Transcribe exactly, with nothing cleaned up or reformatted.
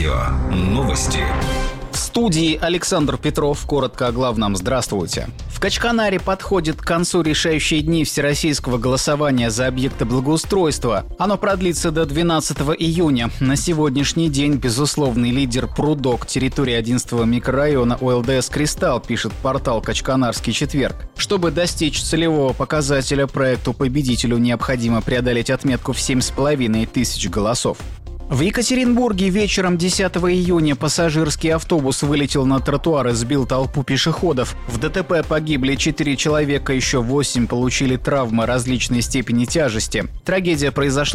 Радио новости. В студии Александр Петров. Коротко о главном. Здравствуйте. В Качканаре подходит к концу решающие дни всероссийского голосования за объекты благоустройства. Оно продлится до двенадцатого июня. На сегодняшний день безусловный лидер Прудок территории одиннадцатого микрорайона О Л Д С «Кристалл», пишет портал «Качканарский четверг». Чтобы достичь целевого показателя, проекту-победителю необходимо преодолеть отметку в семь с половиной тысяч голосов. В Екатеринбурге вечером десятого июня пассажирский автобус вылетел на тротуар и сбил толпу пешеходов. В Д Т П погибли четыре человека, еще восемь получили травмы различной степени тяжести. Трагедия произошла